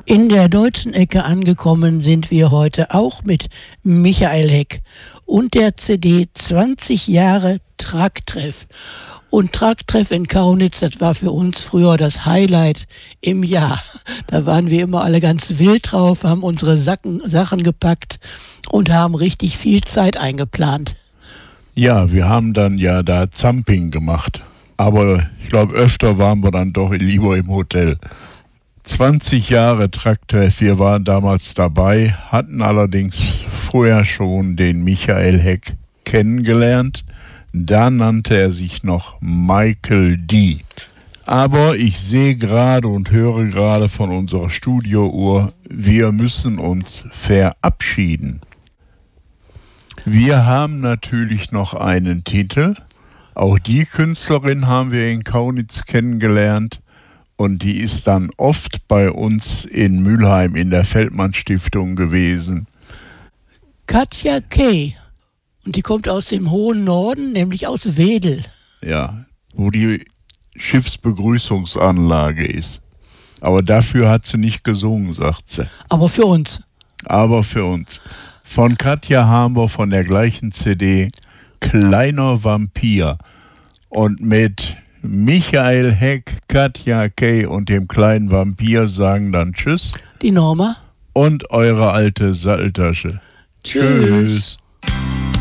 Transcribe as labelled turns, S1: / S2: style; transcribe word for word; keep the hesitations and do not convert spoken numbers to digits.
S1: In der deutschen Ecke angekommen sind wir heute auch mit Michael Heck und der C D zwanzig Jahre Tracktreff. Und Tracktreff in Kaunitz, das war für uns früher das Highlight im Jahr. Da waren wir immer alle ganz wild drauf, haben unsere Sacken, Sachen gepackt und haben richtig viel Zeit eingeplant.
S2: Ja, wir haben dann ja da Zamping gemacht. Aber ich glaube, öfter waren wir dann doch lieber im Hotel. zwanzig Jahre Tracktreff, wir waren damals dabei, hatten allerdings vorher schon den Michael Heck kennengelernt. Da nannte er sich noch Michael D. Aber ich sehe gerade und höre gerade von unserer Studiouhr, wir müssen uns verabschieden. Wir haben natürlich noch einen Titel. Auch die Künstlerin haben wir in Kaunitz kennengelernt. Und die ist dann oft bei uns in Mülheim in der Feldmann-Stiftung gewesen.
S1: Katja Kay. Und die kommt aus dem hohen Norden, nämlich aus Wedel.
S2: Ja, wo die Schiffsbegrüßungsanlage ist. Aber dafür hat sie nicht gesungen, sagt sie.
S1: Aber für uns.
S2: Aber für uns. Von Katja haben wir von der gleichen C D Kleiner Vampir. Und mit Michael Heck, Katja Kay und dem kleinen Vampir sagen dann Tschüss.
S1: Die Norma.
S2: Und eure alte Satteltasche.
S1: Tschüss. Tschüss.